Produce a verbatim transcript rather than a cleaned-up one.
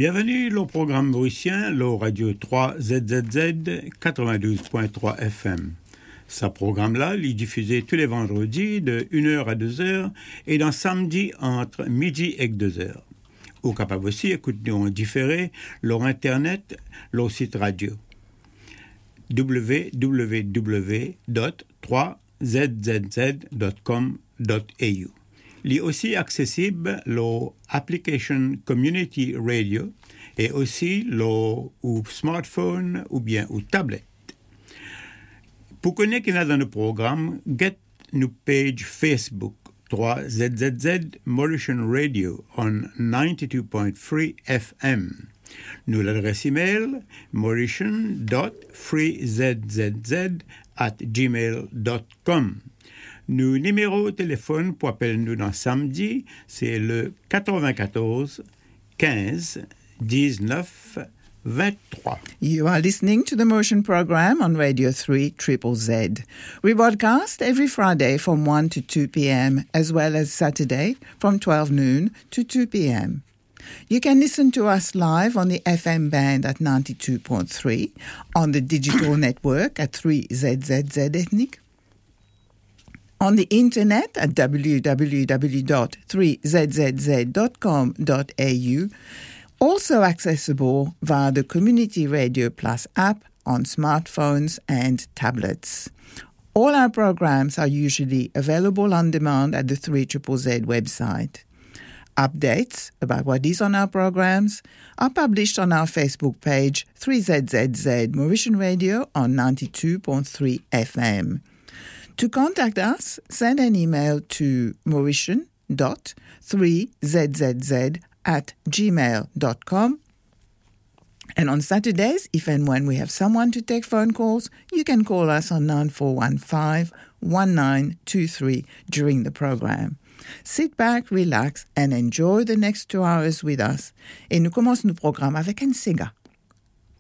Bienvenue au programme mauricien, le radio trois Z Z Z quatre-vingt-douze point trois F M. Ce programme-là, il est diffusé tous les vendredis de une heure à deux heures et dans samedi entre midi et deux heures. Ou capable aussi écouter en différé leur internet, leur site radio w w w point trois z z z point com point a u. Il est aussi accessible l'application Community Radio et aussi le smartphone ou bien ou tablette. Pour connaître qu'il y a dans le programme, get nos page Facebook trois Z Z Z Mauritian Radio on ninety-two point three F M. Nous l'adresse email mauritian dot free z z z at gmail dot com. Nos numéros de téléphone pour appeler nous dans samedi, c'est le quatre-vingt-quatorze quinze dix-neuf vingt-trois. You are listening to the Mauritian program on Radio three Triple Z. We broadcast every Friday from one to two p.m. as well as Saturday from twelve noon to two p.m. You can listen to us live on the F M band at ninety-two point three, on the digital network at three Z Z Z Ethnic, on the internet at w w w dot three z z z dot com dot a u, also accessible via the Community Radio Plus app on smartphones and tablets. All our programs are usually available on demand at the three Z Z Z website. Updates about what is on our programs are published on our Facebook page three Z Z Z Mauritian Radio on ninety-two point three F M. To contact us, send an email to mauritian dot three z z z at gmail dot com. And on Saturdays, if and when we have someone to take phone calls, you can call us on nine four one five one nine two three during the program. Sit back, relax, and enjoy the next two hours with us. Et nous commençons le programme avec un Sega.